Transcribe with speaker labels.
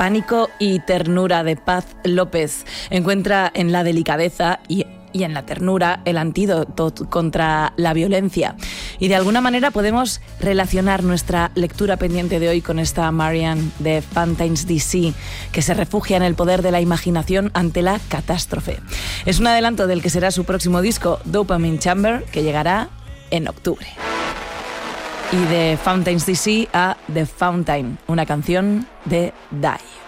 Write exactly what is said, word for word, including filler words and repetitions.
Speaker 1: Pánico y ternura, de Paz López. Encuentra en la delicadeza y y en la ternura el antídoto contra la violencia. Y de alguna manera podemos relacionar nuestra lectura pendiente de hoy con esta Marianne de Fountains D C, que se refugia en el poder de la imaginación ante la catástrofe. Es un adelanto del que será su próximo disco, Dopamine Chamber, que llegará en octubre. Y de Fountains D C a The Fountain, una canción de Die.